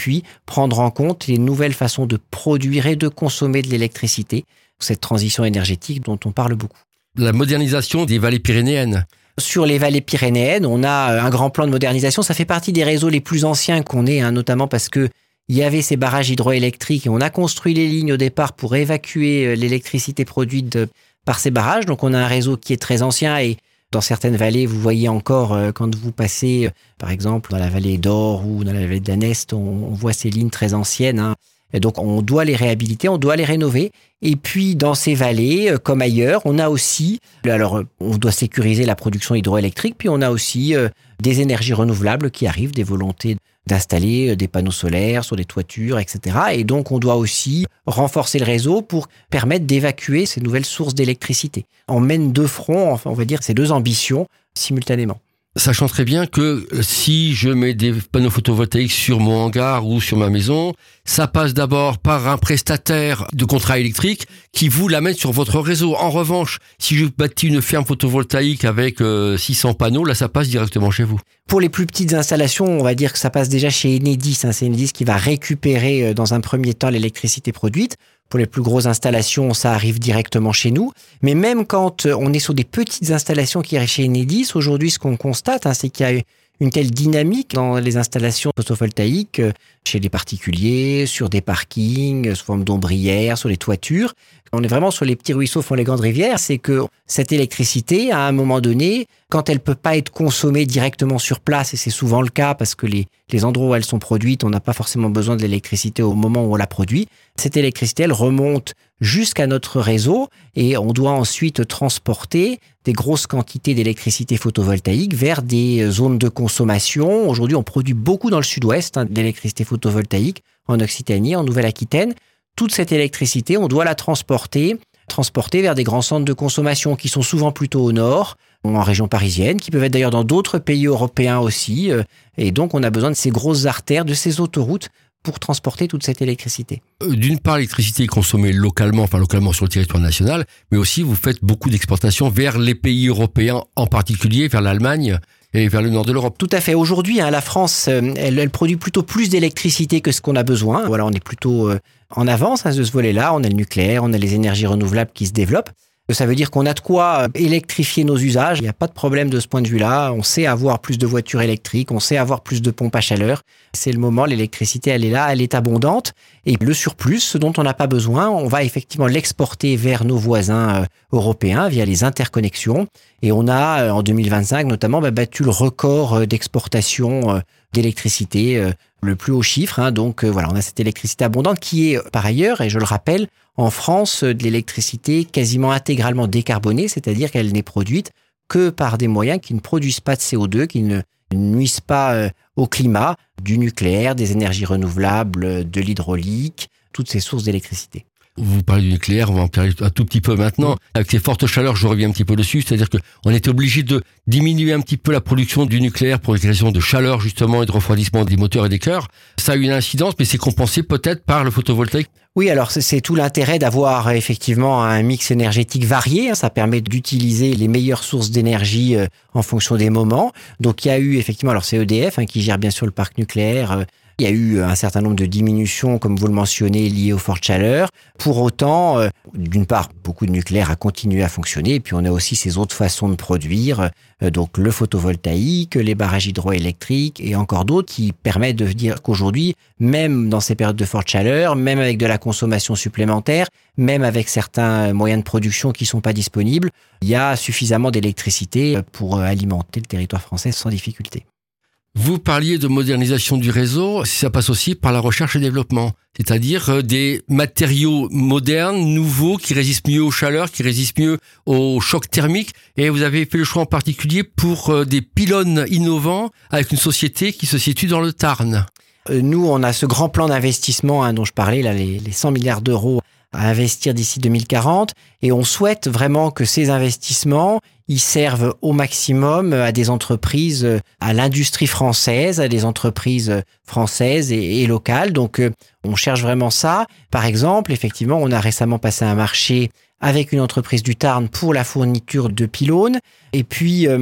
puis prendre en compte les nouvelles façons de produire et de consommer de l'électricité, cette transition énergétique dont on parle beaucoup. La modernisation des vallées pyrénéennes. Sur les vallées pyrénéennes, on a un grand plan de modernisation. Ça fait partie des réseaux les plus anciens qu'on ait, notamment parce que il y avait ces barrages hydroélectriques et on a construit les lignes au départ pour évacuer l'électricité produite par ces barrages. Donc on a un réseau qui est très ancien et dans certaines vallées, vous voyez encore quand vous passez, par exemple, dans la vallée d'Or ou dans la vallée de la Neste, on voit ces lignes très anciennes. Et donc on doit les réhabiliter, on doit les rénover. Et puis dans ces vallées, comme ailleurs, on a aussi, alors on doit sécuriser la production hydroélectrique, puis on a aussi des énergies renouvelables qui arrivent, des volontés d'installer des panneaux solaires sur des toitures, etc. Et donc on doit aussi renforcer le réseau pour permettre d'évacuer ces nouvelles sources d'électricité. On mène de front, enfin, on va dire, ces deux ambitions simultanément. Sachant très bien que si je mets des panneaux photovoltaïques sur mon hangar ou sur ma maison, ça passe d'abord par un prestataire de contrat électrique qui vous l'amène sur votre réseau. En revanche, si je bâtis une ferme photovoltaïque avec 600 panneaux, là ça passe directement chez vous. Pour les plus petites installations, on va dire que ça passe déjà chez Enedis. C'est Enedis qui va récupérer dans un premier temps l'électricité produite. Pour les plus grosses installations, ça arrive directement chez nous. Mais même quand on est sur des petites installations qui arrivent chez Enedis, aujourd'hui, ce qu'on constate, c'est qu'il y a une telle dynamique dans les installations photovoltaïques chez les particuliers, sur des parkings, sous forme d'ombrières, sur les toitures. On est vraiment sur les petits ruisseaux font les grandes rivières. C'est que cette électricité, à un moment donné, quand elle peut pas être consommée directement sur place, et c'est souvent le cas parce que les endroits où elles sont produites, on n'a pas forcément besoin de l'électricité au moment où on la produit. Cette électricité, elle remonte jusqu'à notre réseau et on doit ensuite transporter des grosses quantités d'électricité photovoltaïque vers des zones de consommation. Aujourd'hui, on produit beaucoup dans le sud-ouest d'électricité photovoltaïque, en Occitanie, en Nouvelle-Aquitaine. Toute cette électricité, on doit la transporter vers des grands centres de consommation qui sont souvent plutôt au nord, en région parisienne, qui peuvent être d'ailleurs dans d'autres pays européens aussi. Et donc, on a besoin de ces grosses artères, de ces autoroutes pour transporter toute cette électricité. D'une part, l'électricité est consommée localement sur le territoire national, mais aussi vous faites beaucoup d'exportations vers les pays européens, en particulier vers l'Allemagne et vers le nord de l'Europe. Tout à fait. Aujourd'hui, la France, elle produit plutôt plus d'électricité que ce qu'on a besoin. Voilà, on est plutôt en avance de ce volet-là. On a le nucléaire, on a les énergies renouvelables qui se développent. Ça veut dire qu'on a de quoi électrifier nos usages. Il n'y a pas de problème de ce point de vue-là. On sait avoir plus de voitures électriques, on sait avoir plus de pompes à chaleur. C'est le moment, l'électricité, elle est là, elle est abondante. Et le surplus, ce dont on n'a pas besoin, on va effectivement l'exporter vers nos voisins européens via les interconnexions. Et on a, en 2025 notamment, battu le record d'exportation d'électricité, le plus haut chiffre. Donc voilà, on a cette électricité abondante qui est, par ailleurs, et je le rappelle, en France, de l'électricité quasiment intégralement décarbonée, c'est-à-dire qu'elle n'est produite que par des moyens qui ne produisent pas de CO2, qui ne nuisent pas au climat, du nucléaire, des énergies renouvelables, de l'hydraulique, toutes ces sources d'électricité. Vous parlez du nucléaire, on va en parler un tout petit peu maintenant. Avec ces fortes chaleurs, je reviens un petit peu dessus, c'est-à-dire qu'on était obligé de diminuer un petit peu la production du nucléaire pour les raisons de chaleur justement et de refroidissement des moteurs et des cœurs. Ça a eu une incidence, mais c'est compensé peut-être par le photovoltaïque. Oui, alors c'est tout l'intérêt d'avoir effectivement un mix énergétique varié. Ça permet d'utiliser les meilleures sources d'énergie en fonction des moments. Donc il y a eu effectivement, alors c'est EDF qui gère bien sûr le parc nucléaire. Il y a eu un certain nombre de diminutions, comme vous le mentionnez, liées aux fortes chaleurs. Pour autant, d'une part, beaucoup de nucléaire a continué à fonctionner. Et puis, on a aussi ces autres façons de produire, donc le photovoltaïque, les barrages hydroélectriques et encore d'autres qui permettent de dire qu'aujourd'hui, même dans ces périodes de forte chaleur, même avec de la consommation supplémentaire, même avec certains moyens de production qui sont pas disponibles, il y a suffisamment d'électricité pour alimenter le territoire français sans difficulté. Vous parliez de modernisation du réseau, ça passe aussi par la recherche et développement, c'est-à-dire des matériaux modernes, nouveaux, qui résistent mieux aux chaleurs, qui résistent mieux aux chocs thermiques. Et vous avez fait le choix en particulier pour des pylônes innovants avec une société qui se situe dans le Tarn. Nous, on a ce grand plan d'investissement dont je parlais, là, les 100 milliards d'euros à investir d'ici 2040. Et on souhaite vraiment que ces investissements, ils servent au maximum à des entreprises, à l'industrie française, à des entreprises françaises et locales. Donc, on cherche vraiment ça. Par exemple, effectivement, on a récemment passé un marché avec une entreprise du Tarn pour la fourniture de pylônes. Et puis,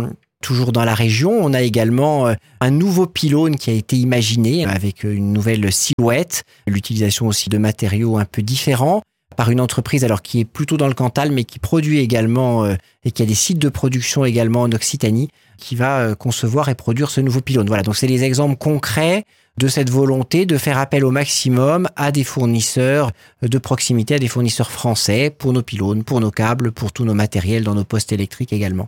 Toujours dans la région, on a également un nouveau pylône qui a été imaginé avec une nouvelle silhouette, l'utilisation aussi de matériaux un peu différents par une entreprise alors qui est plutôt dans le Cantal mais qui produit également et qui a des sites de production également en Occitanie qui va concevoir et produire ce nouveau pylône. Voilà, donc c'est des exemples concrets de cette volonté de faire appel au maximum à des fournisseurs de proximité, à des fournisseurs français pour nos pylônes, pour nos câbles, pour tous nos matériels dans nos postes électriques également.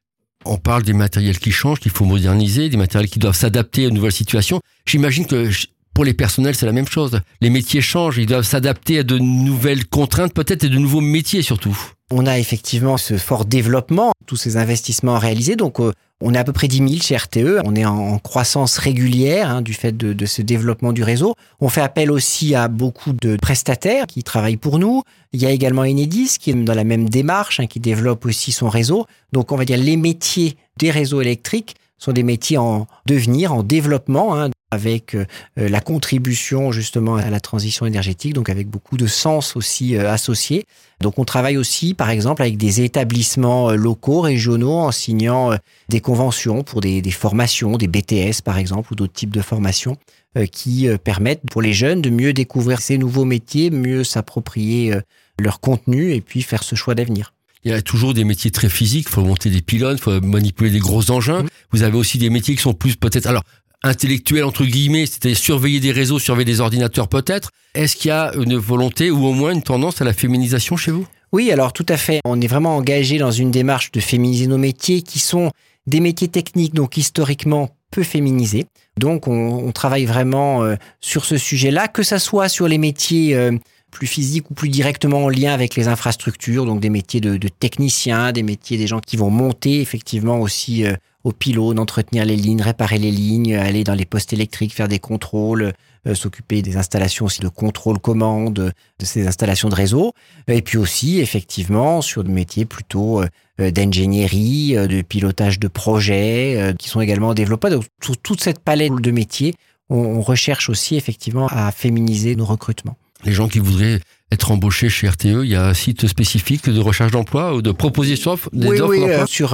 On parle des matériels qui changent, qu'il faut moderniser, des matériels qui doivent s'adapter aux nouvelles situations. J'imagine que pour les personnels, c'est la même chose. Les métiers changent, ils doivent s'adapter à de nouvelles contraintes peut-être et de nouveaux métiers surtout. On a effectivement ce fort développement, tous ces investissements réalisés. Donc, on est à peu près 10 000 chez RTE. On est en croissance régulière du fait de ce développement du réseau. On fait appel aussi à beaucoup de prestataires qui travaillent pour nous. Il y a également Enedis qui est dans la même démarche, qui développe aussi son réseau. Donc, on va dire les métiers des réseaux électriques sont des métiers en devenir, en développement, avec la contribution justement à la transition énergétique, donc avec beaucoup de sens aussi associés. Donc on travaille aussi par exemple avec des établissements locaux, régionaux, en signant des conventions pour des formations, des BTS par exemple, ou d'autres types de formations qui permettent pour les jeunes de mieux découvrir ces nouveaux métiers, mieux s'approprier leur contenu et puis faire ce choix d'avenir. Il y a toujours des métiers très physiques, il faut monter des pylônes, il faut manipuler des gros engins. Vous avez aussi des métiers qui sont plus peut-être intellectuels entre guillemets, c'était surveiller des réseaux, surveiller des ordinateurs peut-être. Est-ce qu'il y a une volonté ou au moins une tendance à la féminisation chez vous ? Oui, alors tout à fait. On est vraiment engagé dans une démarche de féminiser nos métiers qui sont des métiers techniques, donc historiquement peu féminisés. Donc on travaille vraiment sur ce sujet-là, que ça soit sur les métiers plus physiques ou plus directement en lien avec les infrastructures, donc des métiers de techniciens, des métiers des gens qui vont monter effectivement aussi aux pylônes, entretenir les lignes, réparer les lignes, aller dans les postes électriques, faire des contrôles, s'occuper des installations aussi de contrôle-commande, de ces installations de réseau. Et puis aussi, effectivement, sur des métiers plutôt d'ingénierie, de pilotage de projets, qui sont également développés. Donc, sur toute cette palette de métiers, on recherche aussi effectivement à féminiser nos recrutements. Les gens qui voudraient être embauchés chez RTE, il y a un site spécifique de recherche d'emploi ou de proposition d'offres d'emploi ? Sur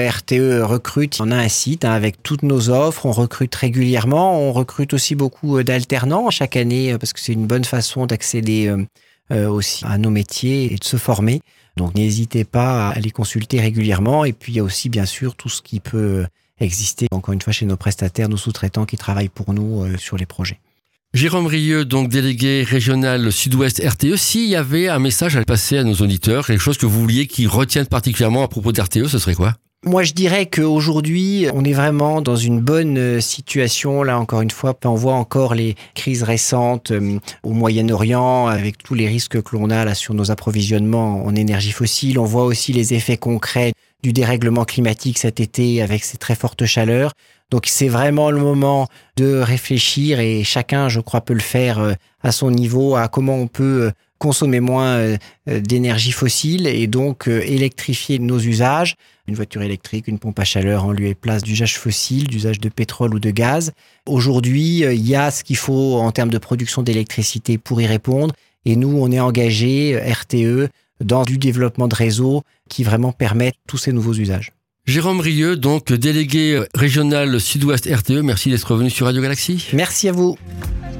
RTE Recrute, on a un site avec toutes nos offres. On recrute régulièrement. On recrute aussi beaucoup d'alternants chaque année parce que c'est une bonne façon d'accéder aussi à nos métiers et de se former. Donc n'hésitez pas à les consulter régulièrement. Et puis il y a aussi bien sûr tout ce qui peut exister, encore une fois, chez nos prestataires, nos sous-traitants qui travaillent pour nous sur les projets. Jérôme Rieu, donc délégué régional Sud-Ouest RTE, s'il y avait un message à passer à nos auditeurs, quelque chose que vous vouliez qu'ils retiennent particulièrement à propos d'RTE, ce serait quoi ? Moi, je dirais qu'aujourd'hui, on est vraiment dans une bonne situation. Là, encore une fois, on voit encore les crises récentes au Moyen-Orient, avec tous les risques que l'on a là sur nos approvisionnements en énergie fossile. On voit aussi les effets concrets du dérèglement climatique cet été avec ces très fortes chaleurs. Donc c'est vraiment le moment de réfléchir et chacun, je crois, peut le faire à son niveau, à comment on peut consommer moins d'énergie fossile et donc électrifier nos usages. Une voiture électrique, une pompe à chaleur en lieu et place d'usage fossile, d'usage de pétrole ou de gaz. Aujourd'hui, il y a ce qu'il faut en termes de production d'électricité pour y répondre. Et nous, on est engagé, RTE, dans du développement de réseaux qui vraiment permettent tous ces nouveaux usages. Jérôme Rieu, donc délégué régional Sud-Ouest RTE, merci d'être venu sur Radio Galaxie. Merci à vous.